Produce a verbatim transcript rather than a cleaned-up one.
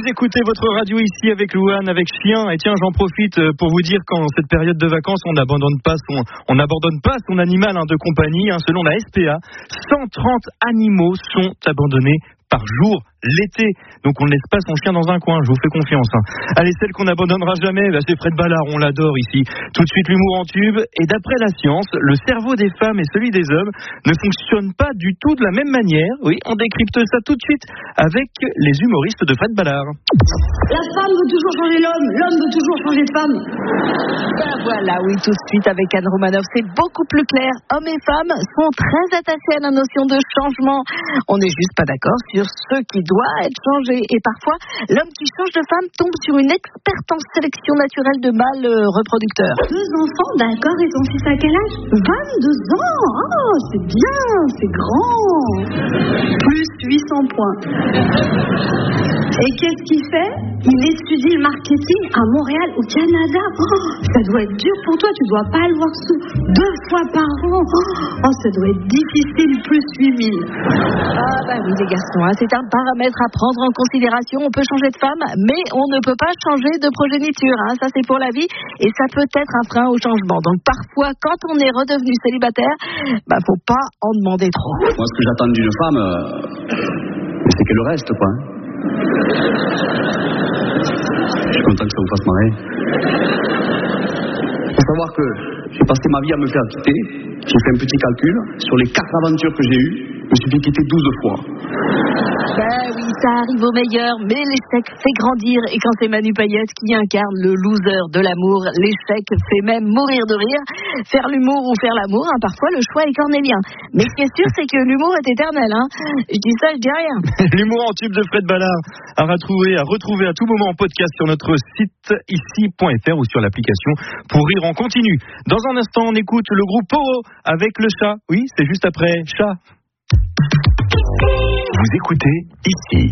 écoutez votre radio ici avec Louane, avec Chien. Et tiens, j'en profite pour vous dire qu'en cette période de vacances, on n'abandonne pas son, on n'abandonne pas son animal hein, de compagnie. Hein. Selon la S P A, cent trente animaux sont abandonnés par jour l'été. Donc on ne laisse pas son chien dans un coin, je vous fais confiance. Hein. Allez, celle qu'on n'abandonnera jamais, bah, c'est Fred Ballard, on l'adore ici. Tout de suite l'humour en tube. Et d'après la science, le cerveau des femmes et celui des hommes ne fonctionnent pas du tout de la même manière. Oui, on décrypte ça tout de suite avec les humoristes de Fred Ballard. La femme veut toujours changer l'homme, l'homme veut toujours changer de femme. Ben voilà, oui, tout de suite avec Anne Romanoff, c'est beaucoup plus clair. Hommes et femmes sont très attachés à la notion de changement. On n'est juste pas d'accord sur ce qui doit être changé. Et parfois, l'homme qui change de femme tombe sur une experte en sélection naturelle de mâles reproducteurs. Deux enfants, d'accord, et ton fils à quel âge? vingt-deux ans. Oh, c'est bien, c'est grand. Plus huit cents points. Et qu'est-ce qu'il fait? Il étudie le marketing à Montréal, au Canada. Oh, ça doit être dur pour toi, tu dois pas le voir deux fois par an. Oh, ça doit être difficile, plus huit mille. Ah bah oui les garçons, hein, c'est un paramètre à prendre en considération. On peut changer de femme, mais on ne peut pas changer de progéniture. Hein, ça c'est pour la vie et ça peut être un frein au changement. Donc parfois, quand on est redevenu célibataire, bah faut pas en demander trop. Moi ce que j'attends d'une femme, euh, c'est qu'elle reste quoi. Je suis content que ça vous fasse marrer. Il faut savoir que j'ai passé ma vie à me faire quitter. J'ai fait un petit calcul. Sur les quatre aventures que j'ai eues, je me suis fait quitter douze fois. Ben oui, ça arrive au meilleur, mais l'échec fait grandir. Et quand c'est Manu Payette qui incarne le loser de l'amour, l'échec fait même mourir de rire. Faire l'humour ou faire l'amour, hein, parfois le choix est cornélien. Mais ce qui est sûr, c'est que l'humour est éternel. Hein. Je dis ça, je dis rien. L'humour en tube de Fred Ballard à retrouver, à retrouver à tout moment en podcast sur notre site ici point f r ou sur l'application Pour rire en continu. Dans un instant, on écoute le groupe Poro avec le chat. Oui, c'est juste après chat. Vous écoutez ici.